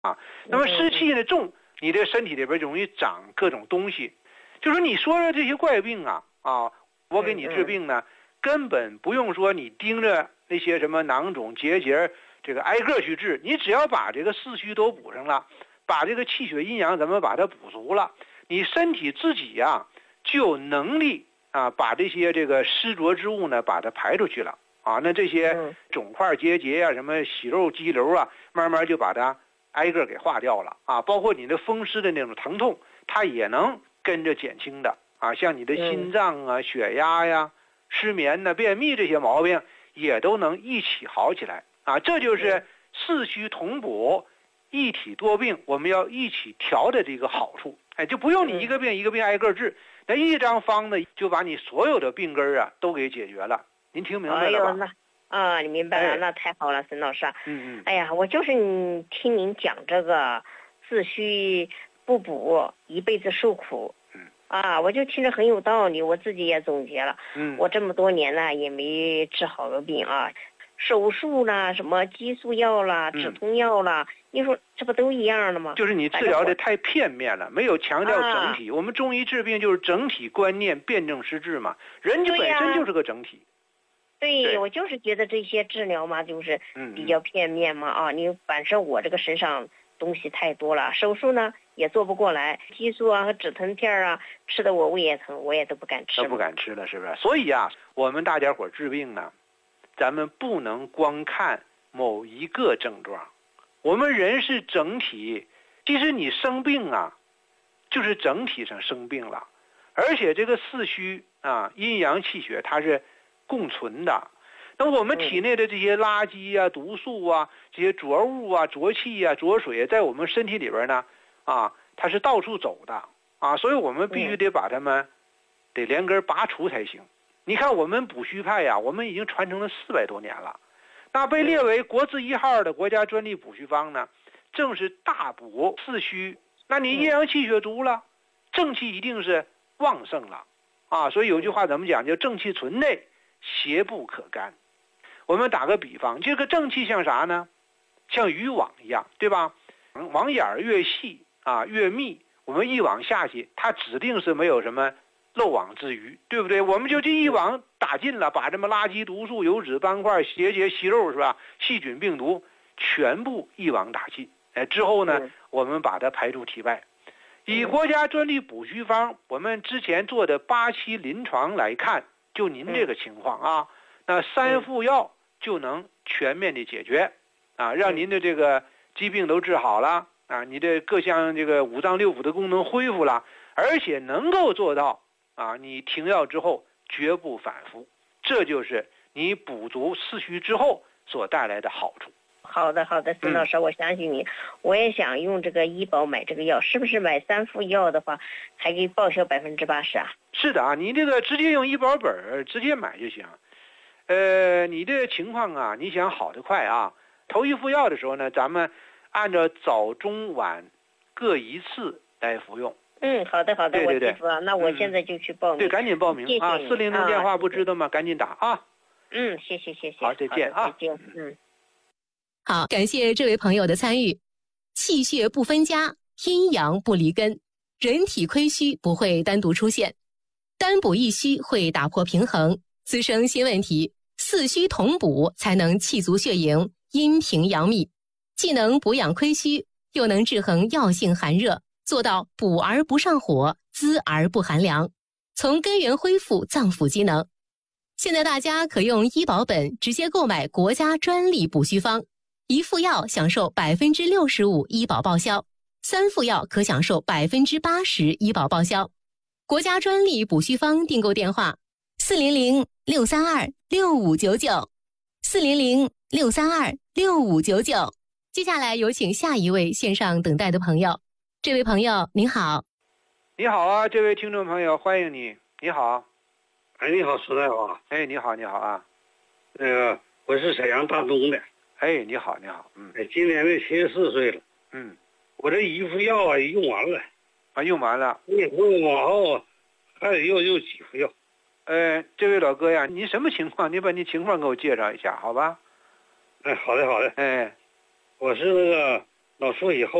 啊。那么湿气呢重，你的身体里边容易长各种东西。就说你说的这些怪病啊，我给你治病呢，根本不用说你盯着那些什么囊肿结节，这个挨个去治，你只要把这个四虚都补上了，把这个气血阴阳咱们把它补足了，你身体自己呀就有能力把这些这个湿浊之物呢把它排出去了那这些肿块结节啊，什么息肉肌瘤啊，慢慢就把它挨个给化掉了包括你的风湿的那种疼痛，它也能跟着减轻的像你的心脏啊、血压呀、失眠呢、便秘这些毛病也都能一起好起来这就是四虚同补、一体多病，我们要一起调的这个好处。就不用你一个病一个病挨个治，那一张方子就把你所有的病根都给解决了。您听明白了吧？ 你明白了，那太好了，沈老师。哎呀，我就是听您讲这个自虚不补，一辈子受苦。我就听着很有道理，我自己也总结了。我这么多年了也没治好个病手术啦，什么激素药啦、止痛药啦，你说这不都一样的吗？ 就是你治疗的太片面了，没有强调整体。我们中医治病就是整体观念，辨证施治嘛。人就本身就是个整体。 对，我就是觉得这些治疗嘛，就是比较片面嘛你本身我这个身上东西太多了，手术呢也做不过来，激素和止疼片吃的我胃也疼，我也都不敢吃。 都不敢吃了，是不是？所以我们大家伙治病呢，咱们不能光看某一个症状，我们人是整体。其实你生病就是整体上生病了，而且这个四虚阴阳气血它是共存的。那我们体内的这些垃圾毒素这些浊物浊气浊水在我们身体里边呢它是到处走的所以我们必须得把它们得连根拔除才行。你看我们补虚派我们已经传承了400多年了，那被列为国字1号的国家专利补虚方呢，正是大补四虚。那你阴阳气血足了，正气一定是旺盛了所以有句话怎么讲，叫正气存内，邪不可干。我们打个比方，这个正气像啥呢？像渔网一样，对吧？网眼越细越密，我们一网下去，它指定是没有什么漏网之鱼，对不对？我们就这一网打尽了，把什么垃圾毒素、油脂斑块、结节息肉是吧？细菌病毒全部一网打尽。之后呢，我们把它排出体外。以国家专利补虚方，我们之前做的8期临床来看，就您这个情况那3副药就能全面的解决让您的这个疾病都治好了你的各项这个5脏6腑的功能恢复了，而且能够做到你停药之后绝不反复。这就是你补足四虚之后所带来的好处。 好的，沈老师，我相信你。我也想用这个医保买这个药，是不是买3副药的话还可以报销80% 是的你这个直接用医保本直接买就行。你这情况你想好得快头1副药的时候呢，咱们按照早中晚各1次来服用。 好的， 对我记住了。那我现在就去报名。 对，赶紧报名谢谢你 400电话不知道吗？赶紧打谢谢。 好，再见再见。 好，感谢这位朋友的参与。气血不分家，阴阳不离根，人体亏虚不会单独出现，单补一虚会打破平衡，滋生新问题。四虚同补才能气足血盈，阴平阳秘，既能补养亏虚，又能制衡药性寒热，做到补而不上火，滋而不寒凉，从根源恢复脏腑机能。现在大家可用医保本直接购买国家专利补虚方，1副药享受65%医保报销，3副药可享受80%医保报销。国家专利补虚方订购电话400-632-6599，400-632-6599。接下来有请下一位线上等待的朋友。这位朋友您好。 你好这位听众朋友，欢迎你。你好。 你好，石大夫。 你好那个我是沈阳大东的。 你好。 今年的74岁了。我这1副药用完了。 用完了。 往后还得又几副药。 这位老哥呀，你什么情况？你把你情况给我介绍一下，好吧？ 好的。我是那个脑出血后